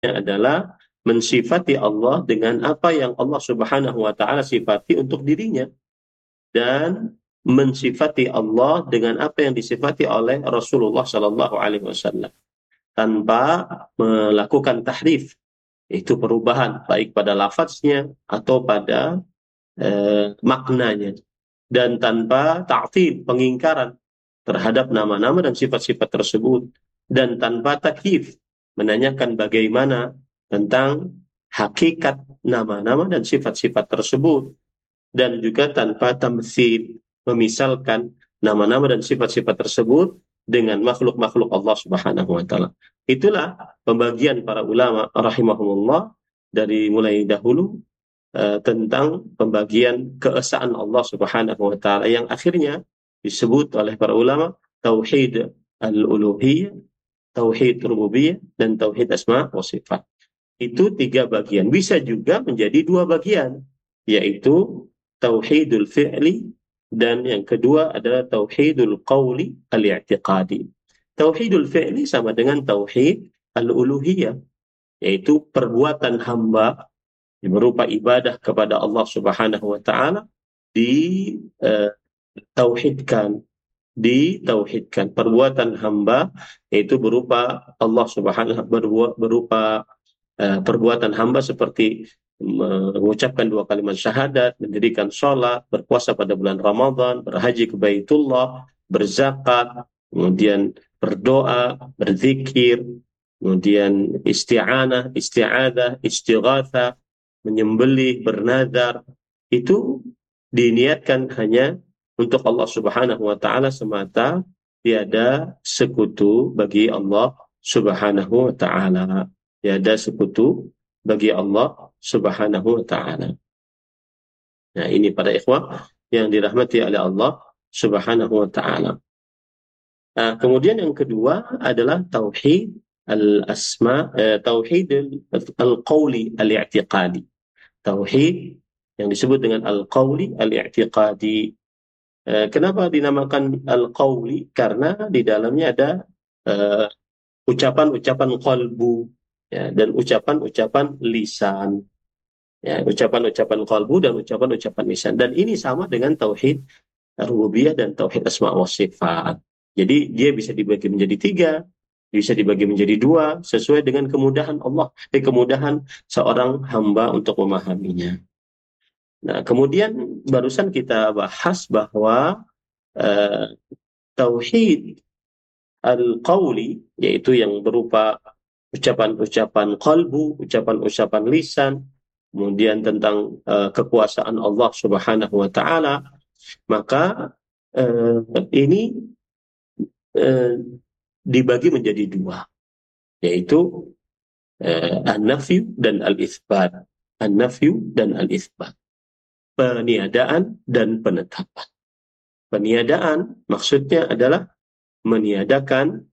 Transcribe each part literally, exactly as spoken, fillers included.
adalah mensifati Allah dengan apa yang Allah Subhanahu wa taala sifati untuk dirinya, dan mensifati Allah dengan apa yang disifati oleh Rasulullah Sallallahu Alaihi Wasallam tanpa melakukan tahrif, itu perubahan baik pada lafaznya atau pada eh, maknanya, dan tanpa ta'til, pengingkaran terhadap nama-nama dan sifat-sifat tersebut, dan tanpa takyif, menanyakan bagaimana tentang hakikat nama-nama dan sifat-sifat tersebut, dan juga tanpa tamtsil, memisalkan nama-nama dan sifat-sifat tersebut dengan makhluk-makhluk Allah Subhanahu wa taala. Itulah pembagian para ulama rahimahumullah dari mulai dahulu uh, tentang pembagian keesaan Allah Subhanahu wa taala, yang akhirnya disebut oleh para ulama tauhid al-uluhiyah, tauhid rububiyah, dan tauhid asma wa sifat. Itu tiga bagian. Bisa juga menjadi dua bagian, yaitu tauhidul fi'li, dan yang kedua adalah tauhidul qawli al-i'tiqadi. Tauhidul fi'li sama dengan tauhid al-uluhiyah, yaitu perbuatan hamba yang berupa ibadah kepada Allah Subhanahu wa taala di uh, tauhidkan, ditauhidkan. Perbuatan hamba yaitu berupa Allah Subhanahu berupa, berupa uh, perbuatan hamba seperti mengucapkan dua kalimat syahadat, mendirikan sholat, berpuasa pada bulan Ramadan, berhaji ke Baitullah, berzakat, kemudian berdoa, berzikir, kemudian isti'anah, isti'adah, istighatsah, menyembelih, bernazar. Itu diniatkan hanya untuk Allah Subhanahu wa taala semata, tiada sekutu bagi Allah Subhanahu wa taala. Tiada sekutu bagi Allah Subhanahu wa taala. Nah, ini para ikhwah yang dirahmati oleh Allah Subhanahu wa taala. Nah, kemudian yang kedua adalah tauhid al-asma, eh, tauhid al-qawli al-i'tiqadi. Tauhid yang disebut dengan al-qawli al-i'tiqadi. Eh, kenapa dinamakan al-qawli? Karena di dalamnya ada eh, ucapan-ucapan qalbu, ya, dan ucapan-ucapan lisan. Ya, ucapan-ucapan qalbu dan ucapan-ucapan lisan. Dan ini sama dengan tauhid rububiyah dan tauhid asma wa sifat. Jadi dia bisa dibagi menjadi tiga, bisa dibagi menjadi dua, sesuai dengan kemudahan Allah, eh, kemudahan seorang hamba untuk memahaminya. Nah, kemudian barusan kita bahas bahwa uh, tauhid al-qawli, yaitu yang berupa ucapan-ucapan qalbu, ucapan-ucapan lisan, kemudian tentang uh, kekuasaan Allah Subhanahu wa taala, maka uh, ini uh, dibagi menjadi dua, yaitu uh, an-nafyu dan al-itsbat. An-nafyu dan al-itsbat. Peniadaan dan penetapan. Peniadaan maksudnya adalah meniadakan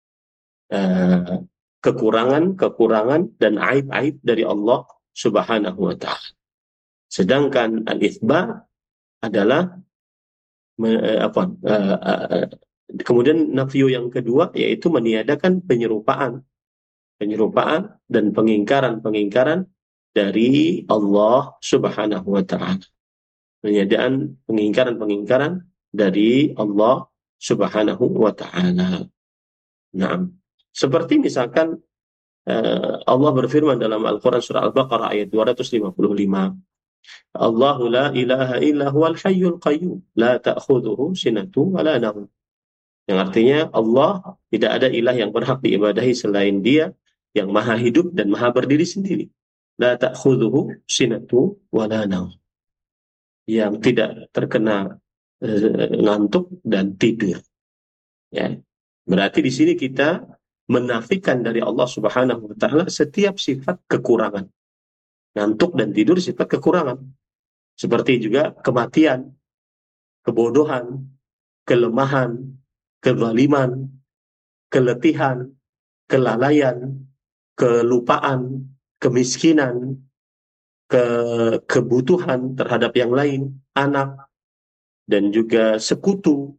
uh, kekurangan-kekurangan dan aib-aib dari Allah Subhanahu wa taala. Sedangkan al-itsbat adalah uh, apa? Uh, uh, kemudian nafyu yang kedua yaitu meniadakan penyerupaan, penyerupaan dan pengingkaran-pengingkaran dari Allah Subhanahu wa taala. Penyediaan pengingkaran-pengingkaran dari Allah Subhanahu wa taala. Nah, seperti misalkan uh, Allah berfirman dalam Al-Qur'an surah Al-Baqarah ayat dua ratus lima puluh lima. Allahu la ilaha illa huwal hayyul qayyum la ta'khudhuhu sinatun wa la nawm. Yang artinya Allah tidak ada ilah yang berhak diibadahi selain Dia yang maha hidup dan maha berdiri sendiri. La ta'khudhuhu sinatun wa la nawm. Yang tidak terkena eh, ngantuk dan tidur. Ya. Berarti di sini kita menafikan dari Allah Subhanahu wa taala setiap sifat kekurangan. Ngantuk dan tidur sifat kekurangan. Seperti juga kematian, kebodohan, kelemahan, kezaliman, keletihan, kelalaian, kelupaan, kemiskinan, ke kebutuhan terhadap yang lain, anak, dan juga sekutu.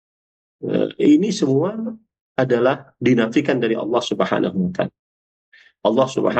Ini semua adalah dinafikan dari Allah Subhanahu wa taala. Allah Subhanahu